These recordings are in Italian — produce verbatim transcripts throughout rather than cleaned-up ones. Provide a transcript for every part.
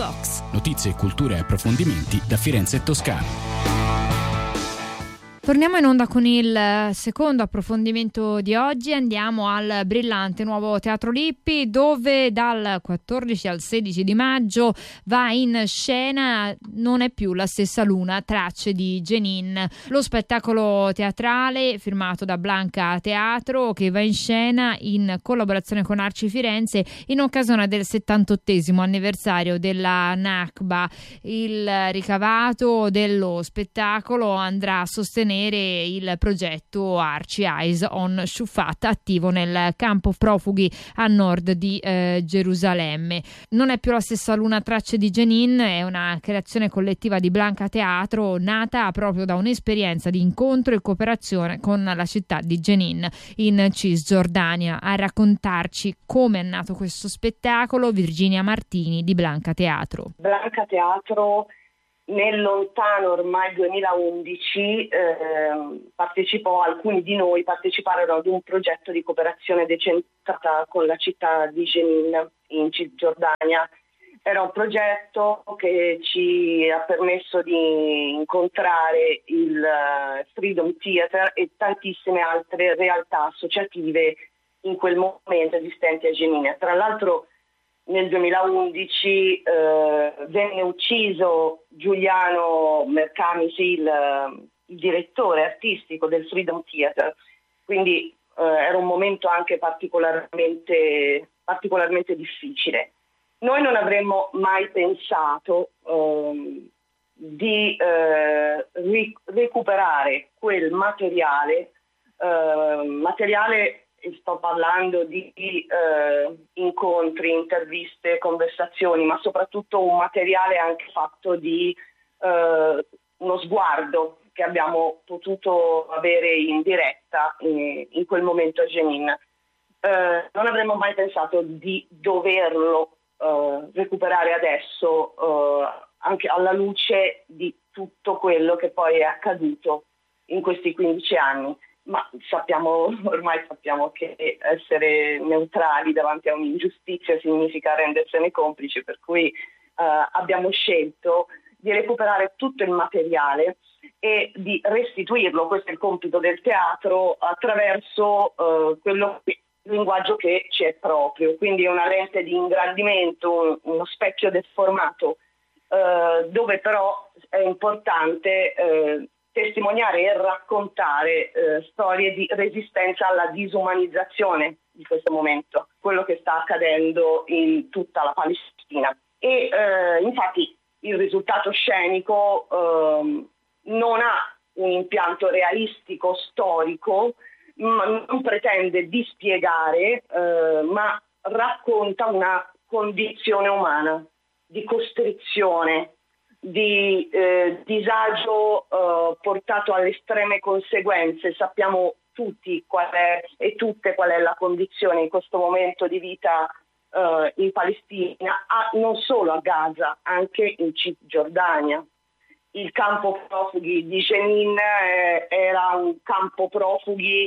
Vox. Notizie, cultura e approfondimenti da Firenze e Toscana. Torniamo in onda con il secondo approfondimento di oggi. Andiamo al brillante nuovo Teatro Lippi, dove dal quattordici al sedici di maggio va in scena Non è più la stessa luna, tracce di Jenin, lo spettacolo teatrale firmato da Blanca Teatro, che va in scena in collaborazione con Arci Firenze in occasione del settantottesimo anniversario della Nakba. Il ricavato dello spettacolo andrà a sostenere il progetto Arci Eyes on Shufat, attivo nel campo profughi a nord di eh, Gerusalemme. Non è più la stessa luna, tracce di Jenin è una creazione collettiva di Blanca Teatro, nata proprio da un'esperienza di incontro e cooperazione con la città di Jenin in Cisgiordania. A raccontarci come è nato questo spettacolo Virginia Martini di Blanca Teatro. Blanca Teatro nel lontano ormai duemilaundici eh, partecipò, alcuni di noi parteciparono ad un progetto di cooperazione decentrata con la città di Jenin in Cisgiordania. Era un progetto che ci ha permesso di incontrare il Freedom Theater e tantissime altre realtà associative in quel momento esistenti a Jenin. Tra l'altro nel duemilaundici eh, venne ucciso Giuliano Mercamis, il, il direttore artistico del Freedom Theater, quindi eh, era un momento anche particolarmente, particolarmente difficile. Noi non avremmo mai pensato eh, di eh, ri- recuperare quel materiale, eh, materiale sto parlando di eh, incontri, interviste, conversazioni, ma soprattutto un materiale anche fatto di eh, uno sguardo che abbiamo potuto avere in diretta in, in quel momento a Jenin. Eh, non avremmo mai pensato di doverlo eh, recuperare adesso, eh, anche alla luce di tutto quello che poi è accaduto in questi quindici anni. Ma sappiamo, ormai sappiamo che essere neutrali davanti a un'ingiustizia significa rendersene complici, per cui eh, abbiamo scelto di recuperare tutto il materiale e di restituirlo, questo è il compito del teatro, attraverso eh, quello che, il linguaggio che ci è proprio, quindi una lente di ingrandimento, uno specchio deformato, eh, dove però è importante eh, testimoniare e raccontare eh, storie di resistenza alla disumanizzazione di questo momento, quello che sta accadendo in tutta la Palestina. E eh, infatti il risultato scenico eh, non ha un impianto realistico, storico, ma non pretende di spiegare, eh, ma racconta una condizione umana di costrizione, di eh, disagio eh, portato alle estreme conseguenze. Sappiamo tutti qual è e tutte qual è la condizione in questo momento di vita eh, in Palestina, a, non solo a Gaza, anche in Cisgiordania. Il campo profughi di Jenin eh, era un campo profughi eh,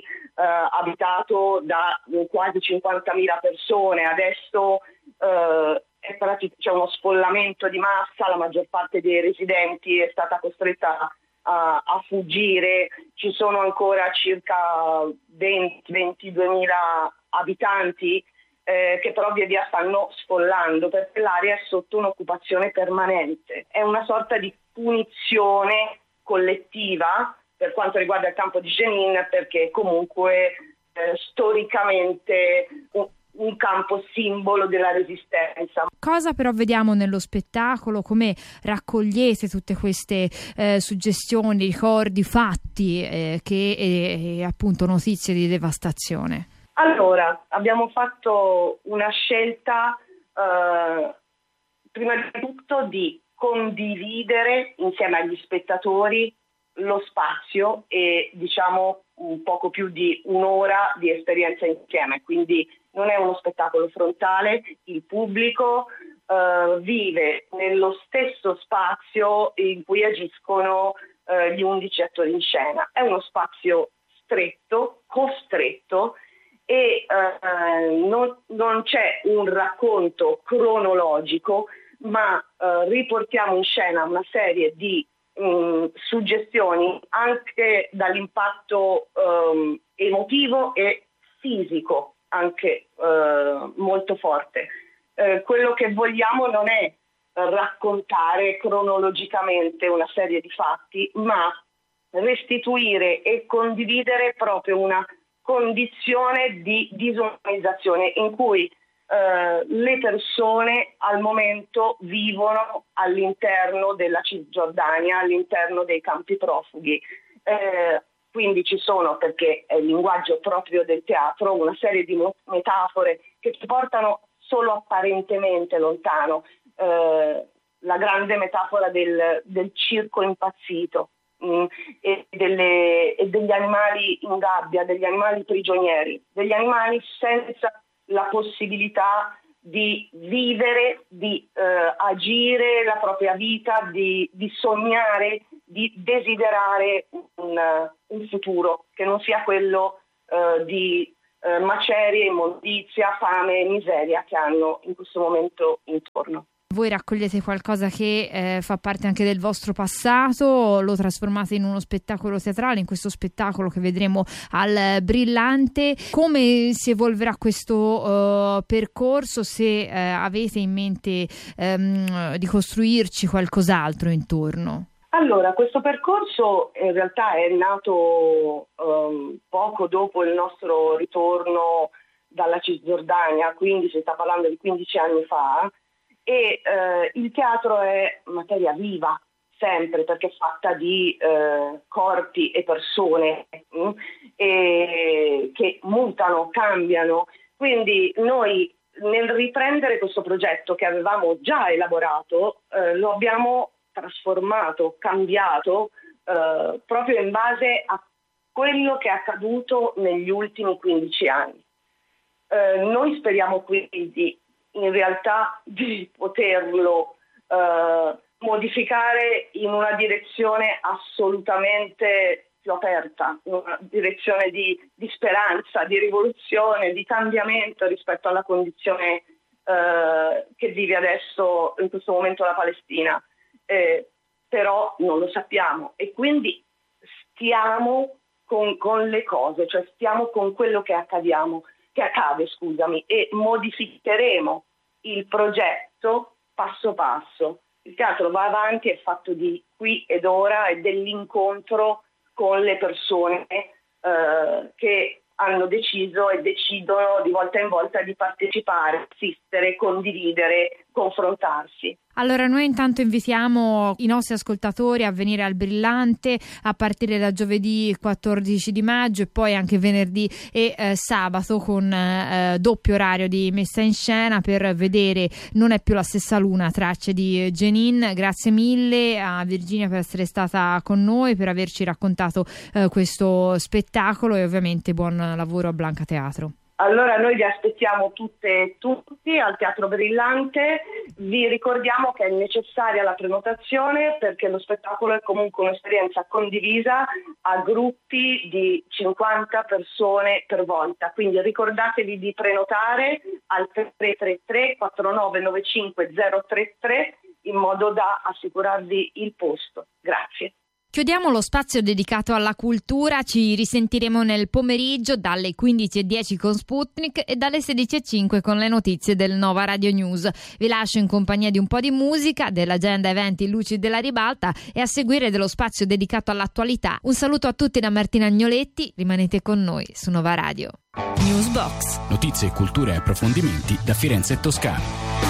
abitato da quasi cinquantamila persone, adesso eh, c'è uno sfollamento di massa, la maggior parte dei residenti è stata costretta a, a fuggire, ci sono ancora circa venti ventiduemila abitanti eh, che però via via stanno sfollando perché l'area è sotto un'occupazione permanente. È una sorta di punizione collettiva per quanto riguarda il campo di Jenin, perché comunque eh, storicamente un, un campo simbolo della resistenza. Cosa però vediamo nello spettacolo? Come raccogliete tutte queste eh, suggestioni, ricordi, fatti eh, che eh, appunto notizie di devastazione? Allora, abbiamo fatto una scelta eh, prima di tutto di condividere insieme agli spettatori lo spazio e diciamo un poco più di un'ora di esperienza insieme, quindi non è uno spettacolo frontale, il pubblico uh, vive nello stesso spazio in cui agiscono uh, gli undici attori in scena. È uno spazio stretto, costretto e uh, non, non c'è un racconto cronologico, ma eh, riportiamo in scena una serie di mh, suggestioni anche dall'impatto um, emotivo e fisico, anche eh, molto forte. Eh, quello che vogliamo non è raccontare cronologicamente una serie di fatti, ma restituire e condividere proprio una condizione di disumanizzazione in cui eh, le persone al momento vivono all'interno della Cisgiordania, all'interno dei campi profughi. Eh, quindi ci sono, perché è il linguaggio proprio del teatro, una serie di metafore che ci portano solo apparentemente lontano. Eh, la grande metafora del, del circo impazzito mh, e, delle, e degli animali in gabbia, degli animali prigionieri, degli animali senza la possibilità di vivere, di eh, agire la propria vita, di, di sognare, di desiderare un, un futuro che non sia quello eh, di eh, macerie, immondizia, fame e miseria che hanno in questo momento intorno. Voi raccogliete qualcosa che eh, fa parte anche del vostro passato, lo trasformate in uno spettacolo teatrale, in questo spettacolo che vedremo al Brillante. Come si evolverà questo uh, percorso, se uh, avete in mente um, di costruirci qualcos'altro intorno? Allora, questo percorso in realtà è nato um, poco dopo il nostro ritorno dalla Cisgiordania, quindi si sta parlando di quindici anni fa, e eh, il teatro è materia viva, sempre, perché è fatta di eh, corpi e persone mh, e, che mutano, cambiano. Quindi noi nel riprendere questo progetto che avevamo già elaborato, eh, lo abbiamo trasformato, cambiato, eh, proprio in base a quello che è accaduto negli ultimi quindici anni. Eh, noi speriamo quindi in realtà di poterlo eh, modificare in una direzione assolutamente più aperta, in una direzione di, di speranza, di rivoluzione, di cambiamento rispetto alla condizione eh, che vive adesso, in questo momento, la Palestina. Eh, però non lo sappiamo e quindi stiamo con, con le cose, cioè stiamo con quello che accadiamo. che accade, scusami, e modificheremo il progetto passo passo. Il teatro va avanti, è fatto di qui ed ora e dell'incontro con le persone eh, che hanno deciso e decidono di volta in volta di partecipare, assistere, condividere, confrontarsi. Allora noi intanto invitiamo i nostri ascoltatori a venire al Brillante a partire da giovedì quattordici di maggio e poi anche venerdì e eh, sabato con eh, doppio orario di messa in scena per vedere Non è più la stessa luna, tracce di Jenin. Grazie mille a Virginia per essere stata con noi, per averci raccontato eh, questo spettacolo, e ovviamente buon lavoro a Blanca Teatro. Allora noi vi aspettiamo tutte e tutti al Teatro Brillante. Vi ricordiamo che è necessaria la prenotazione perché lo spettacolo è comunque un'esperienza condivisa a gruppi di cinquanta persone per volta, quindi ricordatevi di prenotare al tre tre tre quattro nove nove cinque zero tre tre in modo da assicurarvi il posto. Grazie. Chiudiamo lo spazio dedicato alla cultura, ci risentiremo nel pomeriggio dalle quindici e dieci con Sputnik e dalle sedici e cinque con le notizie del Nova Radio News. Vi lascio in compagnia di un po' di musica, dell'agenda eventi Luci della Ribalta e a seguire dello spazio dedicato all'attualità. Un saluto a tutti da Martina Agnoletti, rimanete con noi su Nova Radio. Newsbox. Notizie, cultura e approfondimenti da Firenze e Toscana.